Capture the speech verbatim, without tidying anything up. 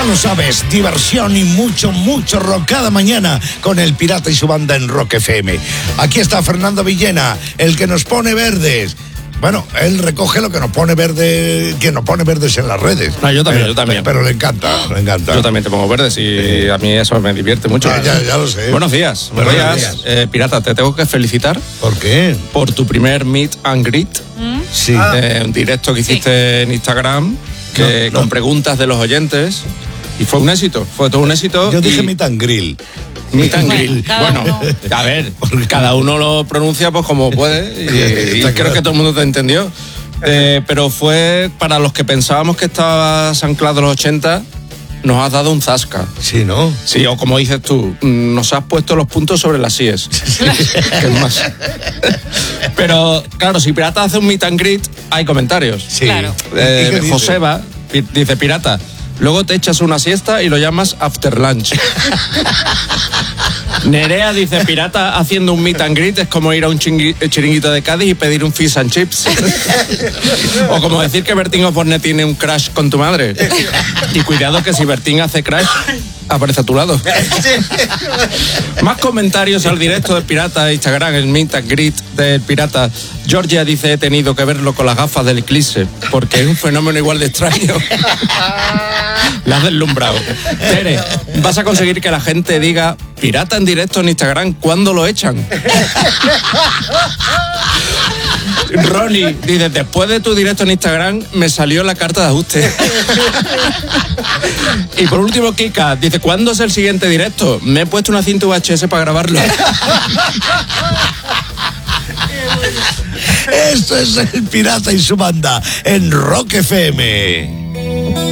lo sabes, diversión y mucho, mucho rock cada mañana con el Pirata y su banda en Rock F M. Aquí está Fernando Villena, el que nos pone verdes. Bueno, él recoge lo que nos pone verde, que nos pone verdes en las redes. No, yo también, pero, yo también. Pero le encanta, le encanta. Yo también te pongo verdes y sí. A mí eso me divierte mucho. Ah, ya, ya lo sé. Buenos días. Buenos, Buenos días. días. Eh, Pirata, te tengo que felicitar. ¿Por qué? Por tu primer meet and greet. ¿Mm? Sí. Eh, un directo que hiciste sí. en Instagram, que, no, no. con preguntas de los oyentes. Y fue un éxito, fue todo un éxito. Yo dije y... meet and grill. Meet and grill. Bueno, bueno a ver, cada uno lo pronuncia pues como puede y, y creo claro. que todo el mundo te entendió. Eh, pero fue para los que pensábamos que estabas anclado en los ochenta, nos has dado un zasca. Sí, ¿no? Sí, o como dices tú, nos has puesto los puntos sobre las síes. ¿Qué más? Pero, claro, si Pirata hace un meet and greet, hay comentarios. Sí. Claro. Eh, Joseba dice, Pirata, luego te echas una siesta y lo llamas after lunch. Nerea dice, Pirata haciendo un meet and greet es como ir a un chingui, chiringuito de Cádiz y pedir un fish and chips. O como decir que Bertín Osborne tiene un crush con tu madre. Y cuidado que si Bertín hace crush, aparece a tu lado. Más comentarios al directo del Pirata, Instagram, el meet and greet del Pirata. Georgia dice, he tenido que verlo con las gafas del eclipse, porque es un fenómeno igual de extraño. La has deslumbrado. Tere, vas a conseguir que la gente diga, Pirata en directo en Instagram, ¿cuándo lo echan? Ronnie dice, después de tu directo en Instagram me salió la carta de ajuste. Y por último Kika dice, ¿cuándo es el siguiente directo? Me he puesto una cinta V H S para grabarlo. Esto es el Pirata y su banda en Rock F M.